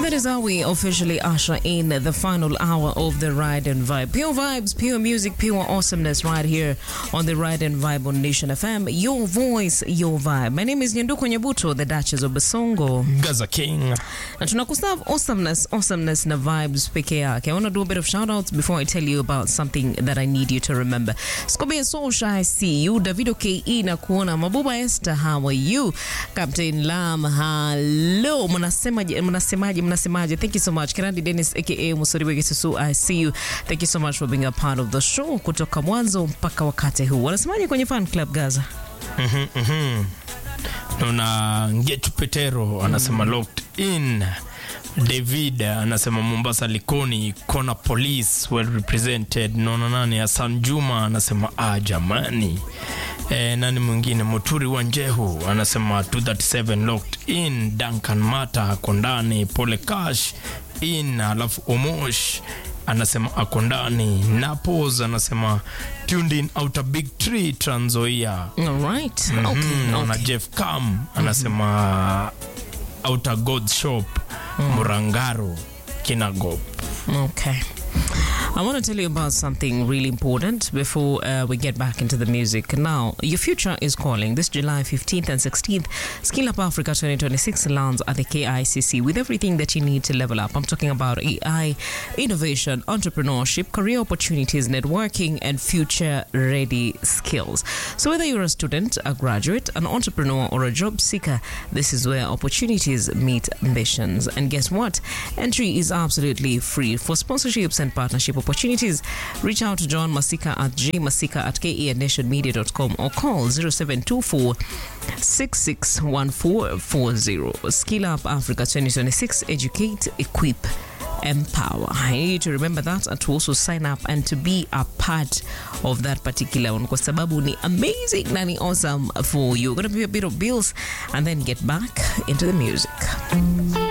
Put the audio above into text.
that is how we officially usher in the final hour of the Ride and Vibe. Pure vibes, pure music, pure awesomeness right here on the Ride and Vibe on Nation FM. Your voice, your vibe. My name is Nyanduko Nyabuto, the Duchess of Basongo. Gaza King. Na tunakuserve awesomeness na vibes peke yake. I want to do a bit of shout-outs before I tell you about something that I need you to remember. Scobie Social, I see you. Davido K.E. na kuona. Mabuba Esther, how are you? Captain Lam, hello. Mnasemaje. Thank you so much. Kirandi Dennis aka Musoriwe Gisusu, I see you. Thank you so much for being a part of the show kutoka mwanzo mpaka wakati huu. Wanasemaje kwenye fan club Gaza? Nona Ngetu Petero anasema locked in. David anasema Mombasa Likoni, Kona Police well represented. Nona nani Hassan Juma anasema jamani. Nani mwingine Muturi Wanjehu anasema 237 locked in. Duncan Mata Kondani, Pole Cash in. Alafu Omosh anasema akondani. Napos anasema tuned in Outer Big Tree Trans Nzoia. All right. Okay. Na Jeff Cam anasema Outer God Shop Murangaro Kinagop. Okay. I want to tell you about something really important before we get back into the music. Now, your future is calling. This July 15th and 16th, Skill Up Africa 2026 lands at the KICC with everything that you need to level up. I'm talking about AI, innovation, entrepreneurship, career opportunities, networking, and future-ready skills. So whether you're a student, a graduate, an entrepreneur, or a job seeker, this is where opportunities meet ambitions. And guess what? Entry is absolutely free. For sponsorships and partnership opportunities, reach out to John Masika at jmasika@kennationmedia.com or call 0724 661440. Skill Up Africa 2026. Educate, equip, empower. I need you to remember that and to also sign up and to be a part of that particular one kwa sababu ni amazing na ni awesome for you. We're going to pay a bit of bills and then get back into the music.